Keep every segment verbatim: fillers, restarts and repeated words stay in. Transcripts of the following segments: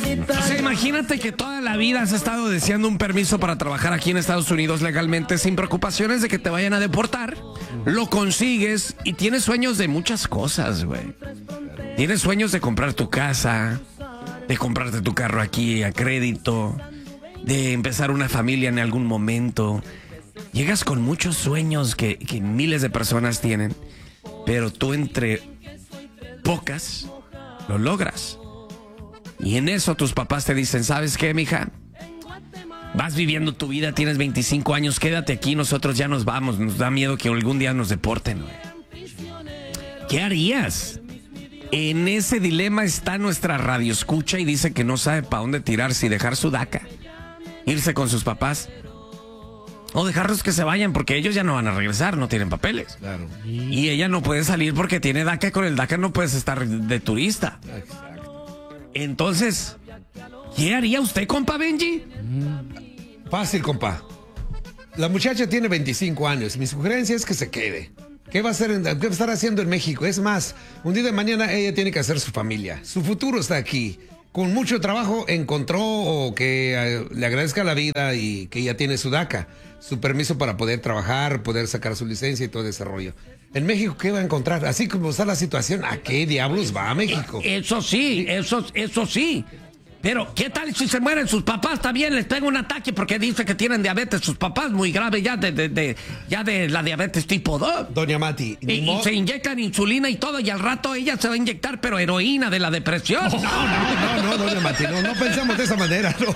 O sea, imagínate que toda la vida has estado deseando un permiso para trabajar aquí en Estados Unidos legalmente sin preocupaciones de que te vayan a deportar. Lo consigues y tienes sueños de muchas cosas, güey. Tienes sueños de comprar tu casa, de comprarte tu carro aquí a crédito, de empezar una familia en algún momento. Llegas con muchos sueños que, que miles de personas tienen, pero tú entre pocas lo logras. Y en eso tus papás te dicen, ¿sabes qué, mija? Vas viviendo tu vida, tienes veinticinco años, quédate aquí, nosotros ya nos vamos. Nos da miedo que algún día nos deporten, güey. ¿Qué harías? En ese dilema está nuestra radioescucha y dice que no sabe para dónde tirarse y dejar su daca, irse con sus papás o dejarlos que se vayan porque ellos ya no van a regresar, no tienen papeles. Claro. Y ella no puede salir porque tiene daca, con el daca no puedes estar de turista. Exacto. Entonces, ¿qué haría usted, compa Benji? Fácil, compa. La muchacha tiene veinticinco años. Mi sugerencia es que se quede. ¿Qué va a hacer, qué va a estar haciendo en México? Es más, un día de mañana ella tiene que hacer su familia. Su futuro está aquí. Con mucho trabajo encontró o que eh, le agradezca la vida y que ella tiene su daca, su permiso para poder trabajar, poder sacar su licencia y todo ese rollo. En México, ¿qué va a encontrar? Así como está la situación, ¿a qué diablos va a México? Eso sí, eso, eso sí. Pero, ¿qué tal si se mueren sus papás? También les pega un ataque porque dice que tienen diabetes sus papás, muy grave ya de, de, de, ya de la diabetes tipo dos. Doña Mati. Y, y se inyectan insulina y todo, y al rato ella se va a inyectar, pero heroína de la depresión. No, no, no, no, doña Mati, no, no pensamos de esa manera. No,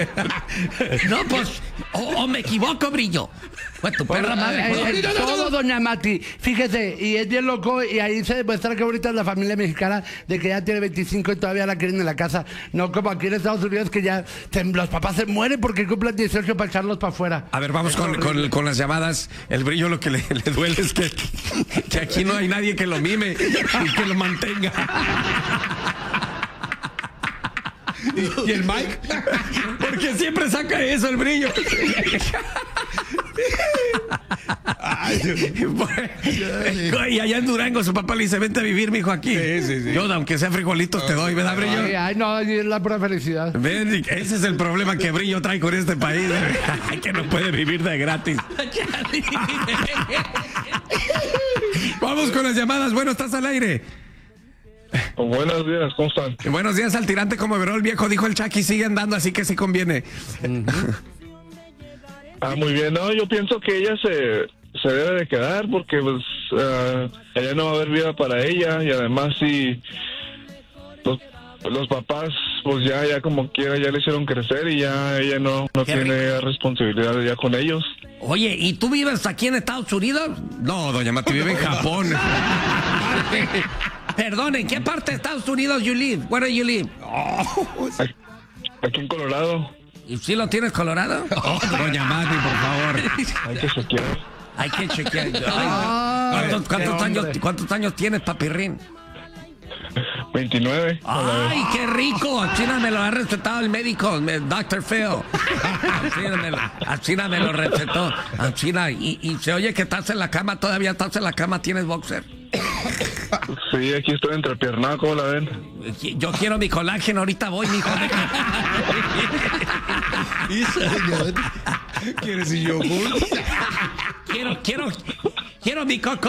no pues, o, o me equivoco, Brillo. Pues tu perra madre. Eh, eh, todo, doña Mati, fíjese, y es bien loco, y ahí se demuestra que ahorita es la familia mexicana de que ya tiene veinticinco y todavía la quieren en la casa. No como aquí en Estados Unidos que ya se, los papás se mueren porque cumplen dieciocho para echarlos para afuera. A ver, vamos con, con, con las llamadas. El Brillo lo que le, le duele es que, que aquí no hay nadie que lo mime y que lo mantenga. ¿Y el Mike? Porque siempre saca eso el Brillo. Ay, y allá en Durango su papá le dice, vente a vivir, mijo, aquí. Sí, sí, sí. Yo, aunque sea frijolitos, te doy, ¿verdad, Brillo? Ay, ay, no, es la pura felicidad. Ven, ese es el problema que Brillo trae con este país. ¿eh? Que no puede vivir de gratis. Vamos con las llamadas. Bueno, estás al aire. Buenos días, ¿cómo están? Buenos días al tirante como Verón, el viejo, dijo el Chucky, sigue andando, así que sí conviene. Ah, muy bien, no, yo pienso que ella se, se debe de quedar porque pues uh, ella no va a haber vida para ella y además si los, los papás pues ya, ya como quiera ya le hicieron crecer y ya ella no, no tiene responsabilidad ya con ellos. Oye, ¿y tú vives aquí en Estados Unidos? No, doña Mati, vive en Japón. Perdón, ¿en qué parte de Estados Unidos you live? Where do you live? Oh. Aquí, aquí en Colorado. ¿Y si lo tienes Colorado? Oh, doña Mati, por favor. Hay que chequear. Hay que chequear. Ay, ¿cuántos, cuántos, años, ¿Cuántos años tienes, papirrín? veintinueve. ¡Ay, qué rico! Así me lo ha recetado el médico, doctor Phil. Así me lo recetó. Así, y, y se oye que estás en la cama, todavía estás en la cama, ¿tienes boxer? Sí, aquí estoy entrepiernado, ¿cómo la ven? Yo quiero mi colágeno, ahorita voy, mijo. ¿Quieres un yogur? Quiero, quiero, quiero mi cocol.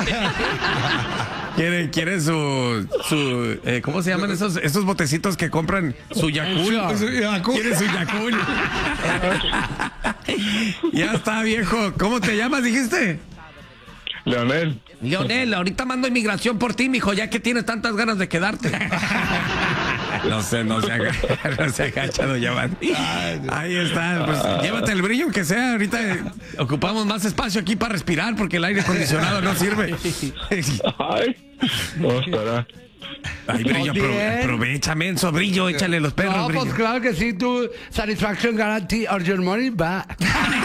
Quiere, quiere su, su eh, ¿cómo se llaman esos, esos botecitos que compran? Su Yakult. Quiere su Yakult. Ya está, viejo. ¿Cómo te llamas, dijiste? Leonel. Leonel, ahorita mando inmigración por ti, mijo, ya que tienes tantas ganas de quedarte. No sé, no se agacha, no se agacha, doña Mati. Ahí está, pues llévate el Brillo, que sea. Ahorita eh, ocupamos más espacio aquí para respirar porque el aire acondicionado no sirve. Ay, ¿cómo estará? Ay, Brillo, apro aprovecha, menso, Brillo, échale los perros, no, Brillo. Pues claro que sí, tu satisfaction guarantee or your money back.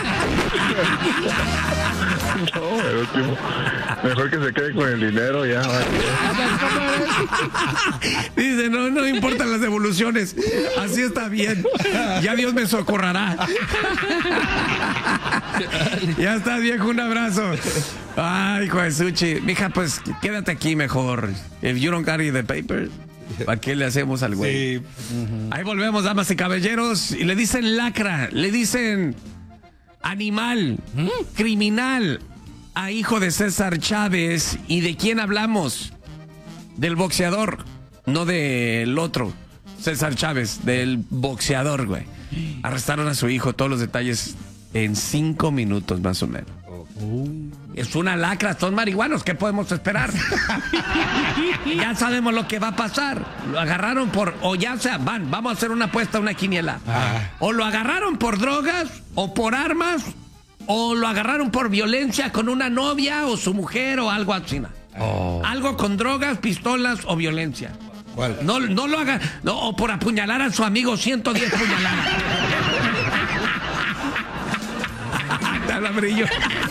No, el último. Mejor que se quede con el dinero ya. Dice, no, no importan las devoluciones. Así está bien. Ya Dios me socorrará. Ya está, viejo, un abrazo. Ay, hijo de Suchi. Mija, pues quédate aquí mejor. If you don't carry the papers, ¿Para qué le hacemos al güey? Sí. Ahí volvemos, damas y caballeros. Y le dicen lacra, le dicen animal, criminal a hijo de César Chávez. ¿Y de quién hablamos? Del boxeador, no del otro. César Chávez, del boxeador, güey. Arrestaron a su hijo, todos los detalles en cinco minutos más o menos. Es una lacra, son marihuanos, ¿qué podemos esperar? Ya sabemos lo que va a pasar. Lo agarraron por, o ya sea, van, vamos a hacer una apuesta, una quiniela. Ah. O lo agarraron por drogas, o por armas, o lo agarraron por violencia con una novia o su mujer o algo así. Oh. Algo con drogas, pistolas o violencia. ¿Cuál? No, no lo haga, no, o por apuñalar a su amigo, ciento diez puñaladas. Te habla Brillo.